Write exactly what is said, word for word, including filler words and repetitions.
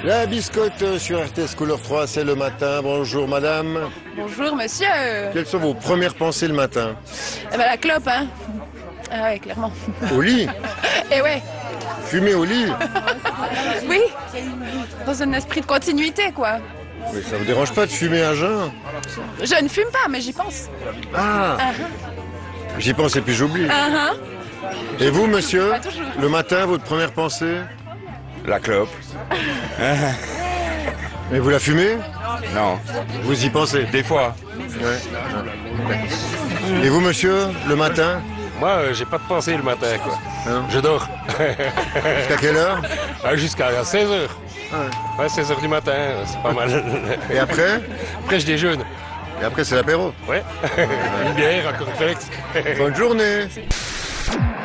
La biscotte sur R T S Couleur trois, c'est le matin. Bonjour madame. Bonjour monsieur. Quelles sont vos premières pensées le matin? Eh ben la clope, hein. Ah ouais, clairement. Au lit? Eh ouais. Fumer au lit? Oui. Dans un esprit de continuité, quoi. Oui, ça vous dérange pas de fumer à jeun? Je ne fume pas, mais j'y pense. Ah, Ah, j'y pense et puis j'oublie. ah, Et vous monsieur, Pas toujours. le matin, votre première pensée? La clope? Et vous la fumez? Non. Vous y pensez? Des fois. Ouais. Et vous monsieur, le matin? Moi, euh, j'ai pas de pensée le matin, quoi. Hein? Je dors. Jusqu'à quelle heure? Ah, jusqu'à seize heures. Ouais. Ouais, seize heures du matin, euh, c'est pas mal. Et après? Après, je déjeune. Et après c'est l'apéro. Ouais. Une bière, un cornflakes. Bonne journée.